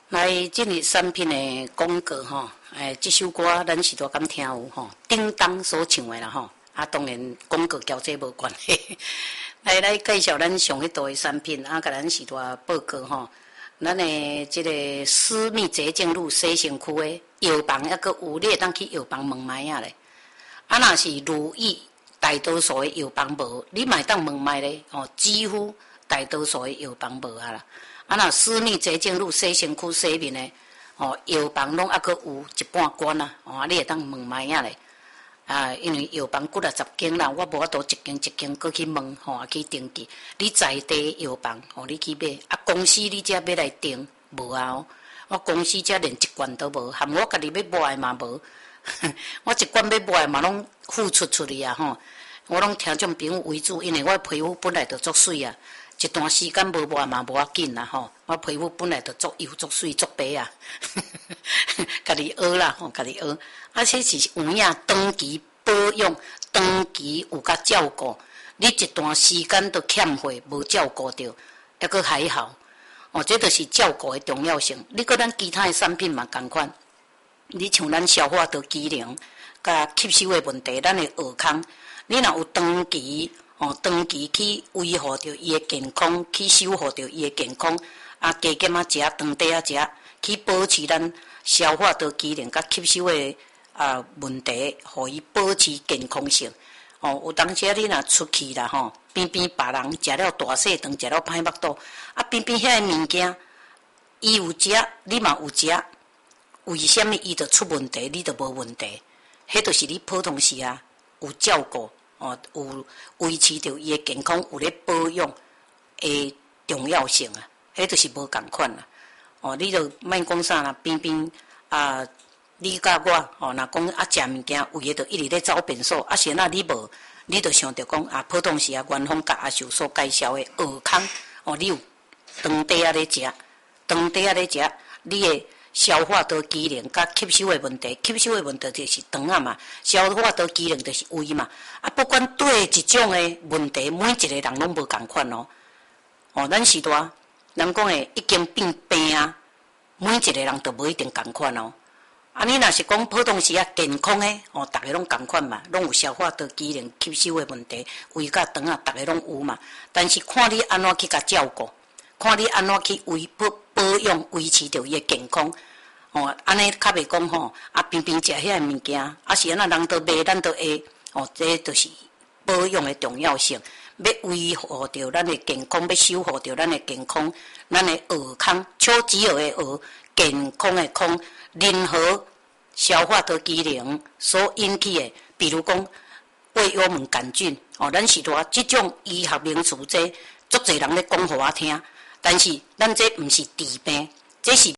来，今日产品的广告吼，这首歌咱是多敢听有吼，叮当所唱的啦吼，当然广告交这无关系。来介绍咱上迄道的产品，甲咱是多报告吼。咱的这个私密捷径路西城区的药房，抑个有你会当去药房问卖啊咧。若是如意大多数的药房无，你嘛会当问卖咧。几乎大多数的药房无啊啦。若私密捷径路西城区西面的药房拢抑个有一半关啊。你会当问卖啊咧。因为药房几10间啦，我无法度一间一间过去问去登记。你在地药房你去买，公司你才要来订，无啊我公司才连一罐都无，含我家己要买的嘛无。我一罐要买的嘛拢付出去啊吼。我拢听种朋友为主，因为我皮肤本来就足水啊。一段时间无抹嘛无要紧啦吼，我皮肤本来就足油足水足白啊，家己学啦家己学，这是有影长期保养，长期有甲照顾，你一段时间都欠费无照顾到，抑阁还好，这就是照顾的重要性。你搁咱其他的产品嘛同款，你像咱消化道机能，甲吸收的问题，咱的耳康，你若有长期长期去维护着伊的健康，去守护着伊的健康，加减食，长短食，去保持咱消化道机能甲吸收的问题，互伊保持健康性。有当时你若出去啦边别人食了大细肠，食了歹腹肚，边遐个物件，伊有食，你嘛有食，为什么伊就出问题，你就无问题？迄就是你普通时有照顾。有维持着伊的健康，有咧保养的重要性啊，迄就是无共款啦。你就莫讲啥啦，边你甲我若讲食物件，为着一直咧走便所，是你无，你就想着讲普通时元芳甲阿秀所介绍的尔康，你有长短咧食，长短咧食，你的消化道机能甲吸收的问题，吸收的问题就是肠嘛，消化道机能就是胃嘛。不管对一种的问题，每一个人拢无共款咱是多人讲的已经变病啊，每一个人都无一定共款你若是讲普通时健康的大家拢共款嘛，拢有消化道机能吸收的问题，胃甲肠大家拢有嘛。但是看你安怎去甲照顾，看你安怎去保养维持着伊的健康。安尼较袂讲偏食遐个物件，是安那人都买，咱都会这就是保养的重要性。要维护着咱的健康，要守护着咱的健康，咱的耳康，超级耳的耳，健康的康，任何消化道机能所引起的，比如讲胃幽门杆菌，咱是说这种医学名词，这足侪人咧讲互我听，但是咱这毋是治病。这是